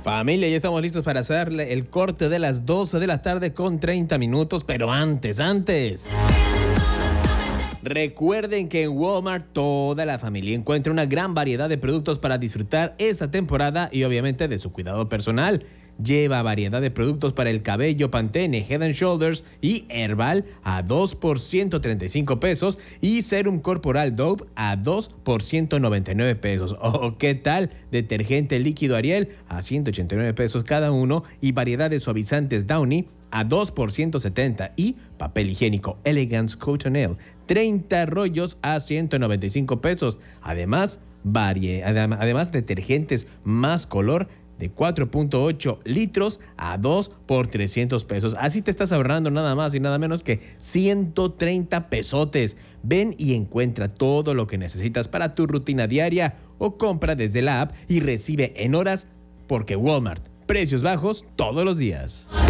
Familia, ya estamos listos para hacerle el corte de las 12 de la tarde con 30 minutos, pero antes. Recuerden que en Walmart toda la familia encuentra una gran variedad de productos para disfrutar esta temporada y obviamente de su cuidado personal. Lleva variedad de productos para el cabello Pantene, Head and Shoulders y Herbal a 2 por 135 pesos y Serum Corporal Dove a 2 por 199 pesos. ¿O qué tal? Detergente líquido Ariel a 189 pesos cada uno y variedad de suavizantes Downy a 2 por 170 y papel higiénico Elegance Cottonelle 30 rollos a 195 pesos. Además, detergentes Más Color de 4.8 litros a 2 por 300 pesos. Así te estás ahorrando nada más y nada menos que 130 pesotes. Ven y encuentra todo lo que necesitas para tu rutina diaria o compra desde la app y recibe en horas porque Walmart. Precios bajos todos los días.